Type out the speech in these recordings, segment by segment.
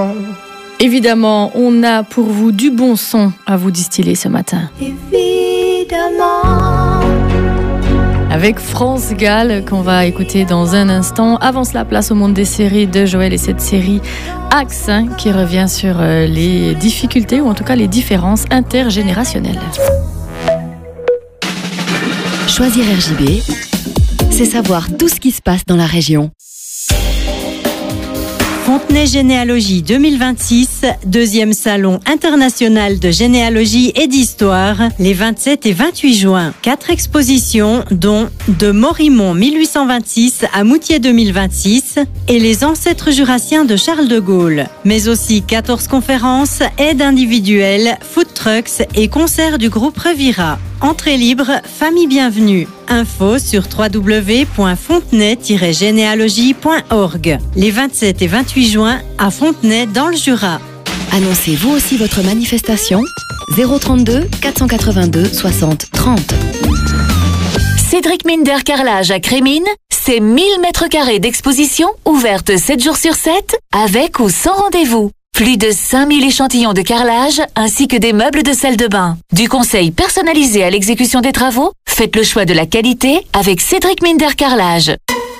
Évidemment, on a pour vous du bon son à vous distiller ce matin. Évidemment. Avec France Gall qu'on va écouter dans un instant. Avant cela, place au monde des séries de Joël et cette série Axe qui revient sur les difficultés ou en tout cas les différences intergénérationnelles. Choisir RJB, c'est savoir tout ce qui se passe dans la région. Fontenay Généalogie 2026, deuxième salon international de généalogie et d'histoire, les 27 et 28 juin. 4 expositions, dont de Morimont 1826 à Moutier 2026 et les ancêtres jurassiens de Charles de Gaulle. Mais aussi 14 conférences, aides individuelles, food trucks et concerts du groupe Revira. Entrée libre, famille bienvenue. Info sur www.fontenay-généalogie.org. Les 27 et 28 juin à Fontenay dans le Jura. Annoncez vous aussi votre manifestation 032 482 60 30. Cédric Minder Carrelage à Crémine, c'est 1000 m² d'exposition ouvertes 7 jours sur 7 avec ou sans rendez-vous. Plus de 5000 échantillons de carrelage ainsi que des meubles de salle de bain. Du conseil personnalisé à l'exécution des travaux, faites le choix de la qualité avec Cédric Minder Carrelage.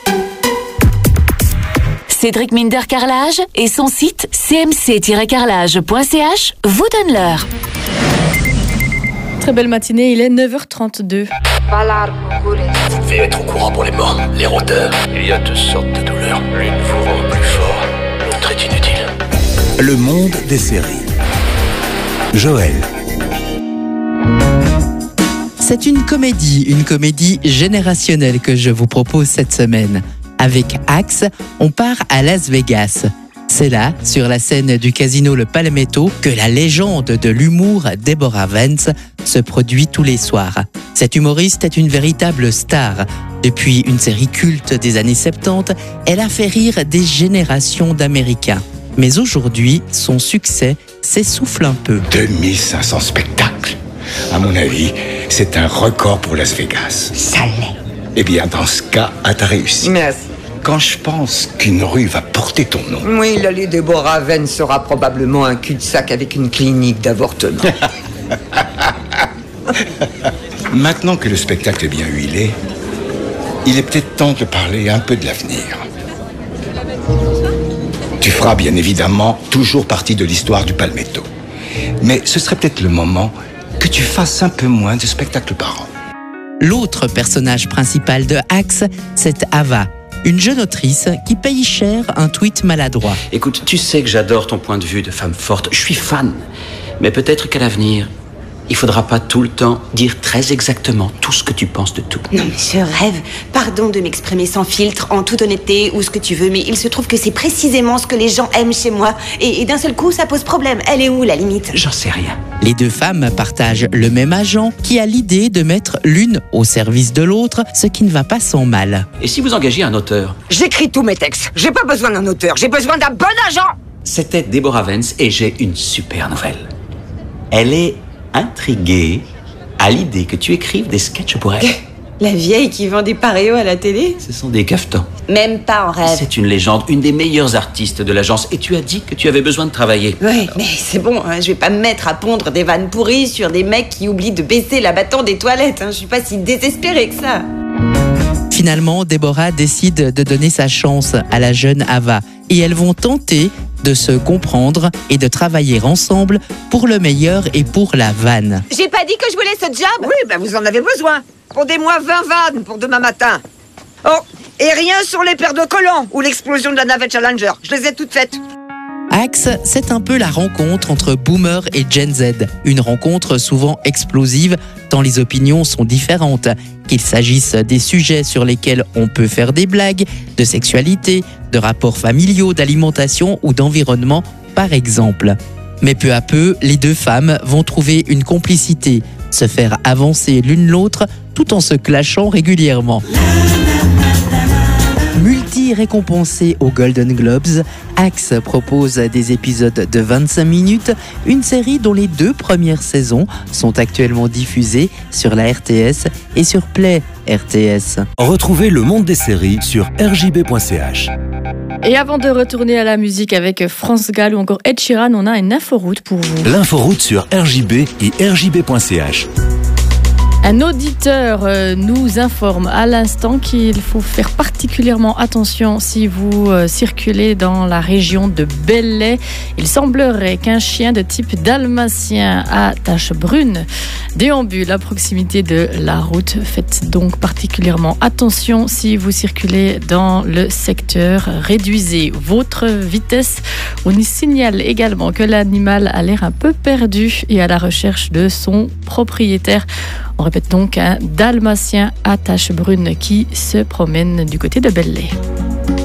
Cédric Minder Carrelage et son site cmc-carrelage.ch vous donnent l'heure. Très belle matinée, il est 9h32. Faut être au courant pour les morts, les rôdeurs. Il y a toutes sortes de douleurs. L'une vous rend plus fort, l'autre est inutile. Le monde des séries. Joël. C'est une comédie générationnelle que je vous propose cette semaine. Avec Axe, on part à Las Vegas. C'est là, sur la scène du casino Le Palmetto, que la légende de l'humour Deborah Vance se produit tous les soirs. Cette humoriste est une véritable star. Depuis une série culte des années 70, elle a fait rire des générations d'Américains. Mais aujourd'hui, son succès s'essouffle un peu. 2500 spectacles. À mon avis, c'est un record pour Las Vegas. Ça l'est. Eh bien, dans ce cas, t'as réussi. Merci. Quand je pense qu'une rue va porter ton nom... Oui, l'allée Deborah Vance sera probablement un cul-de-sac avec une clinique d'avortement. Maintenant que le spectacle est bien huilé, il est peut-être temps de parler un peu de l'avenir. Tu feras bien évidemment toujours partie de l'histoire du Palmetto. Mais ce serait peut-être le moment que tu fasses un peu moins de spectacles par an. L'autre personnage principal de Axe, c'est Ava, une jeune autrice qui paye cher un tweet maladroit. Écoute, tu sais que j'adore ton point de vue de femme forte, je suis fan. Mais peut-être qu'à l'avenir, il faudra pas tout le temps dire très exactement tout ce que tu penses de tout. Non mais je rêve, pardon de m'exprimer sans filtre, en toute honnêteté ou ce que tu veux, mais il se trouve que c'est précisément ce que les gens aiment chez moi. Et d'un seul coup, ça pose problème. Elle est où la limite ? J'en sais rien. Les deux femmes partagent le même agent qui a l'idée de mettre l'une au service de l'autre, ce qui ne va pas sans mal. Et si vous engagez un auteur ? J'écris tous mes textes. J'ai pas besoin d'un auteur, j'ai besoin d'un bon agent. C'était Deborah Vance et j'ai une super nouvelle. Elle est intriguée à l'idée que tu écrives des sketchs pour elle. La vieille qui vend des paréos à la télé ? Ce sont des cafetans. Même pas en rêve. C'est une légende, une des meilleures artistes de l'agence. Et tu as dit que tu avais besoin de travailler. Oui, mais c'est bon, hein, je vais pas me mettre à pondre des vannes pourries sur des mecs qui oublient de baisser l'abattant des toilettes. Hein, je suis pas si désespérée que ça. Finalement, Deborah décide de donner sa chance à la jeune Ava. Et elles vont tenter de se comprendre et de travailler ensemble pour le meilleur et pour la vanne. J'ai pas dit que je voulais ce job. Oui, ben vous en avez besoin. Pondez-moi 20 vannes pour demain matin. Oh, et rien sur les paires de collants ou l'explosion de la navette Challenger. Je les ai toutes faites. Axe, c'est un peu la rencontre entre Boomer et Gen Z. Une rencontre souvent explosive, tant les opinions sont différentes. Qu'il s'agisse des sujets sur lesquels on peut faire des blagues, de sexualité, de rapports familiaux, d'alimentation ou d'environnement, par exemple. Mais peu à peu, les deux femmes vont trouver une complicité, se faire avancer l'une l'autre tout en se clashant régulièrement. Multi-récompensé aux Golden Globes, Axe propose des épisodes de 25 minutes, une série dont les 2 premières saisons sont actuellement diffusées sur la RTS et sur Play RTS. Retrouvez le monde des séries sur rjb.ch. Et avant de retourner à la musique avec France Gall ou encore Ed Sheeran, on a une inforoute pour vous. L'inforoute sur RJB et rjb.ch. Un auditeur nous informe à l'instant qu'il faut faire particulièrement attention si vous circulez dans la région de Belley. Il semblerait qu'un chien de type dalmatien à taches brunes déambule à proximité de la route. Faites donc particulièrement attention si vous circulez dans le secteur. Réduisez votre vitesse. On y signale également que l'animal a l'air un peu perdu et à la recherche de son propriétaire. On répète donc un dalmatien à taches brunes qui se promène du côté de Belley.